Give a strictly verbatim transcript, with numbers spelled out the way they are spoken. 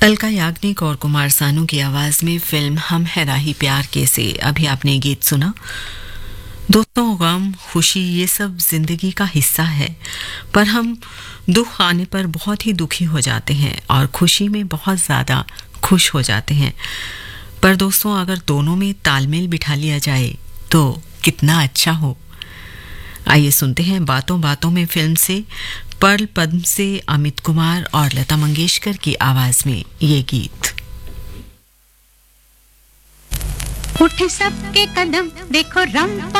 अलका याग्निक और कुमार सानू की आवाज में फिल्म हम है राही प्यार के से अभी आपने गीत सुना। दोस्तों, गम, खुशी ये सब जिंदगी का हिस्सा है, पर हम दुख आने पर बहुत ही दुखी हो जाते हैं और खुशी में बहुत ज़्यादा खुश हो जाते हैं। पर दोस्तों, अगर दोनों में तालमेल बिठा लिया जाए तो कितना अच्छा हो। आइए सुनते हैं बातों बातों में फिल्म से पर्ल पद्म से अमित कुमार और लता मंगेशकर की आवाज में ये गीत। उठे सबके कदम, देखो रंग